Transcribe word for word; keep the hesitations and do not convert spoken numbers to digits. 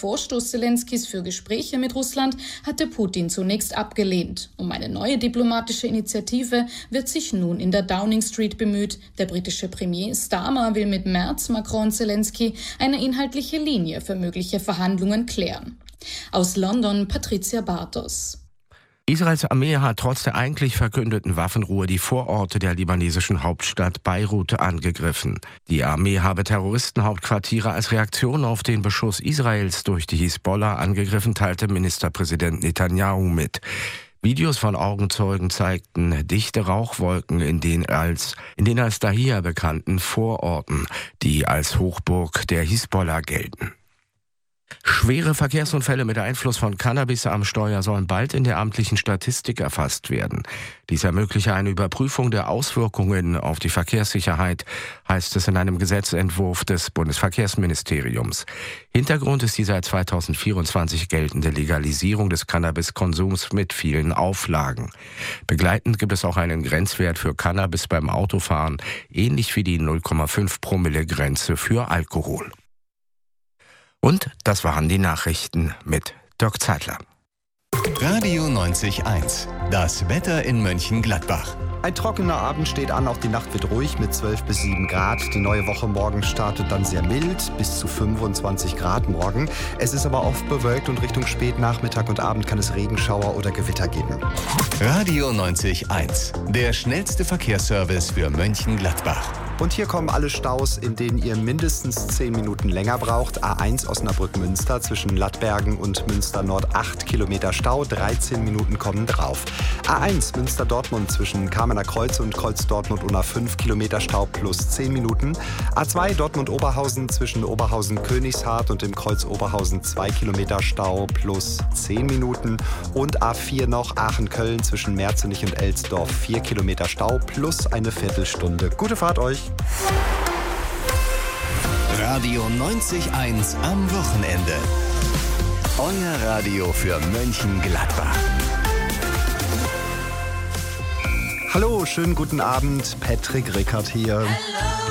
Vorstoß Selenskys für Gespräche mit Russland hatte Putin zunächst abgelehnt. Um eine neue diplomatische Initiative wird sich nun in der Downing Street bemüht. Der britische Premier Starmer will mit Merz, Macron und Zelensky eine inhaltliche Linie für mögliche Verhandlungen klären. Aus London Patricia Bartos. Israels Armee hat trotz der eigentlich verkündeten Waffenruhe die Vororte der libanesischen Hauptstadt Beirut angegriffen. Die Armee habe Terroristenhauptquartiere als Reaktion auf den Beschuss Israels durch die Hisbollah angegriffen, teilte Ministerpräsident Netanyahu mit. Videos von Augenzeugen zeigten dichte Rauchwolken in den als, in den als Dahia bekannten Vororten, die als Hochburg der Hisbollah gelten. Schwere Verkehrsunfälle mit Einfluss von Cannabis am Steuer sollen bald in der amtlichen Statistik erfasst werden. Dies ermögliche eine Überprüfung der Auswirkungen auf die Verkehrssicherheit, heißt es in einem Gesetzentwurf des Bundesverkehrsministeriums. Hintergrund ist die seit zweitausendvierundzwanzig geltende Legalisierung des Cannabiskonsums mit vielen Auflagen. Begleitend gibt es auch einen Grenzwert für Cannabis beim Autofahren, ähnlich wie die null Komma fünf Promille Grenze für Alkohol. Und das waren die Nachrichten mit Dirk Zeitler. Radio neunzig Komma eins. Das Wetter in Mönchengladbach. Ein trockener Abend steht an, auch die Nacht wird ruhig mit zwölf bis sieben Grad. Die neue Woche morgen startet dann sehr mild, bis zu fünfundzwanzig Grad morgen. Es ist aber oft bewölkt und Richtung Spätnachmittag und Abend kann es Regenschauer oder Gewitter geben. Radio neunzig Komma eins. Der schnellste Verkehrsservice für Mönchengladbach. Und hier kommen alle Staus, in denen ihr mindestens zehn Minuten länger braucht. A eins Osnabrück-Münster zwischen Lattbergen und Münster-Nord acht Kilometer Stau, dreizehn Minuten kommen drauf. A eins Münster-Dortmund zwischen Kamener Kreuz und Kreuz-Dortmund-Unna fünf Kilometer Stau plus zehn Minuten. A zwei Dortmund-Oberhausen zwischen Oberhausen-Königshardt und dem Kreuz Oberhausen zwei Kilometer Stau plus zehn Minuten. Und A vier noch Aachen-Köln zwischen Merzenich und Elsdorf vier Kilometer Stau plus eine Viertelstunde. Gute Fahrt euch! Radio neunzig Komma eins am Wochenende. Euer Radio für Mönchengladbach. Hallo, schönen guten Abend. Patrick Rickert hier. Hello.